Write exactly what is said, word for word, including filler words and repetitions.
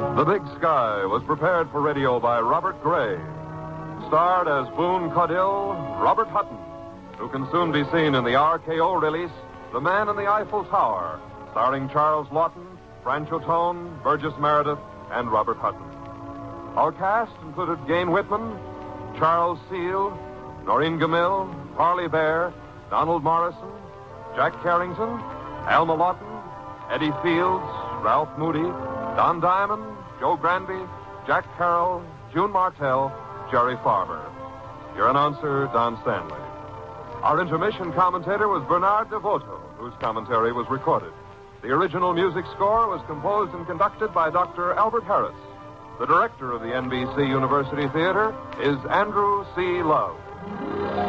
The Big Sky was prepared for radio by Robert Gray. Starred as Boone Caudill, Robert Hutton, who can soon be seen in the R K O release, The Man in the Eiffel Tower, starring Charles Lawton, Francho Tone, Burgess Meredith, and Robert Hutton. Our cast included Gain Whitman, Charles Seal, Noreen Gamil, Parley Bear, Donald Morrison, Jack Carrington, Alma Lawton, Eddie Fields, Ralph Moody, Don Diamond, Joe Granby, Jack Carroll, June Martell, Jerry Farber. Your announcer, Don Stanley. Our intermission commentator was Bernard DeVoto, whose commentary was recorded. The original music score was composed and conducted by Doctor Albert Harris. The director of the N B C University Theater is Andrew C. Love.